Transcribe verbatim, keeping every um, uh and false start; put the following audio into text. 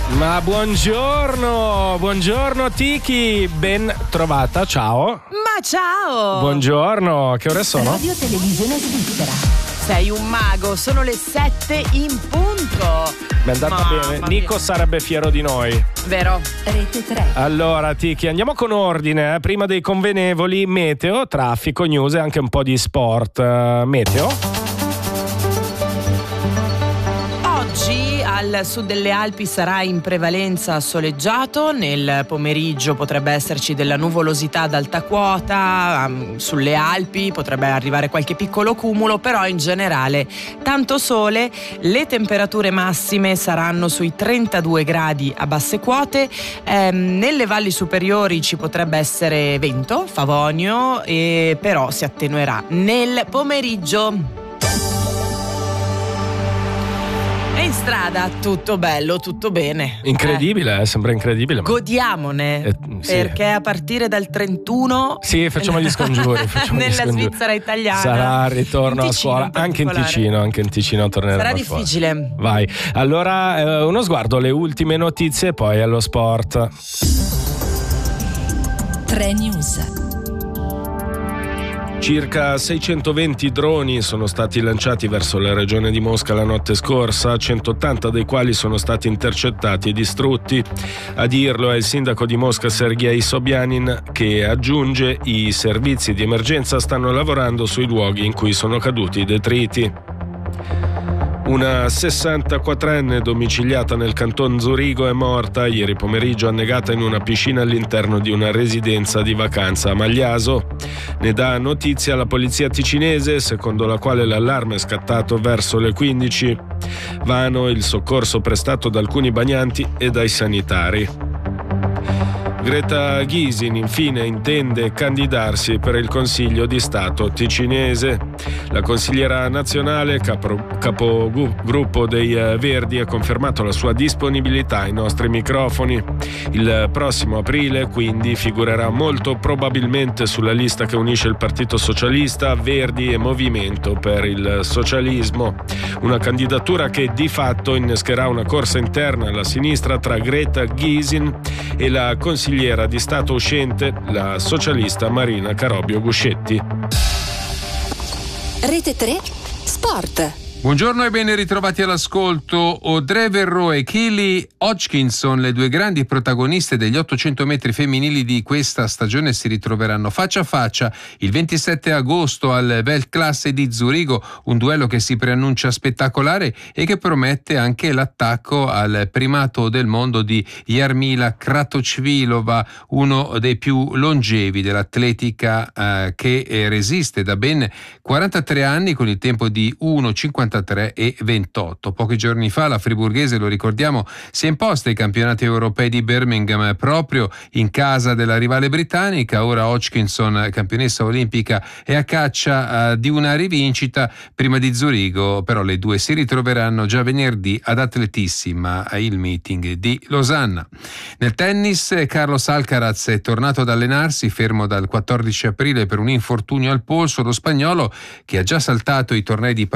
Ma buongiorno, buongiorno Tiki, ben trovata, ciao. Ma ciao. Buongiorno, che ore sono? Radio Televisione Svizzera. Sei un mago, sono le sette in punto. Mi è andata Mamma bene, mia. Nico sarebbe fiero di noi. Vero? Rete tre. Allora Tiki, andiamo con ordine, eh. Prima dei convenevoli, meteo, traffico, news e anche un po' di sport. Uh, meteo? Oggi al sud delle Alpi sarà in prevalenza soleggiato, nel pomeriggio potrebbe esserci della nuvolosità ad alta quota, um, sulle Alpi potrebbe arrivare qualche piccolo cumulo, però in generale tanto sole, le temperature massime saranno sui trentadue gradi a basse quote, ehm, nelle valli superiori ci potrebbe essere vento, favonio, e però si attenuerà nel pomeriggio. E in strada tutto bello, tutto bene. Incredibile, eh. Sembra incredibile. Ma... Godiamone, Eh, sì. perché a partire dal trentuno Sì, facciamo gli scongiuri. Facciamo nella gli scongiuri. Svizzera italiana sarà ritorno in a Ticino scuola, in anche in particolare. Ticino, anche in Ticino torneremo Sarà a scuola. difficile. Vai, allora eh, uno sguardo alle ultime notizie e poi allo sport. tre News. Circa seicentoventi droni sono stati lanciati verso la regione di Mosca la notte scorsa, centottanta dei quali sono stati intercettati e distrutti. A dirlo è il sindaco di Mosca Sergei Sobyanin, che aggiunge: i servizi di emergenza stanno lavorando sui luoghi in cui sono caduti i detriti. Una sessantaquattrenne domiciliata nel canton Zurigo è morta ieri pomeriggio annegata in una piscina all'interno di una residenza di vacanza a Magliaso. Ne dà notizia la polizia ticinese, secondo la quale l'allarme è scattato verso le quindici. Vano il soccorso prestato da alcuni bagnanti e dai sanitari. Greta Gysin infine intende candidarsi per il Consiglio di Stato ticinese. La consigliera nazionale, capo, capogruppo dei Verdi, ha confermato la sua disponibilità ai nostri microfoni. Il prossimo aprile, quindi, figurerà molto probabilmente sulla lista che unisce il Partito Socialista, Verdi e Movimento per il Socialismo. Una candidatura che di fatto innescherà una corsa interna alla sinistra tra Greta Gysin e la consigliera di Stato uscente, la socialista Marina Carobio Guscetti. Rete tre Sport. Buongiorno e ben ritrovati all'ascolto. Audrey Verreau e Kelly Hodgkinson, le due grandi protagoniste degli ottocento metri femminili di questa stagione, si ritroveranno faccia a faccia il ventisette agosto al Weltklasse di Zurigo, un duello che si preannuncia spettacolare e che promette anche l'attacco al primato del mondo di Jarmila Kratochvilova, uno dei più longevi dell'atletica eh, che resiste da ben quarantatré anni con il tempo di uno cinquantatré e ventotto. Pochi giorni fa la friburghese, lo ricordiamo, si è imposta ai campionati europei di Birmingham proprio in casa della rivale britannica. Ora Hodgkinson, campionessa olimpica, è a caccia uh, di una rivincita prima di Zurigo, però le due si ritroveranno già venerdì ad Atletissima, il meeting di Losanna. Nel tennis, Carlos Alcaraz è tornato ad allenarsi, fermo dal quattordici aprile per un infortunio al polso. Lo spagnolo, che ha già saltato i tornei di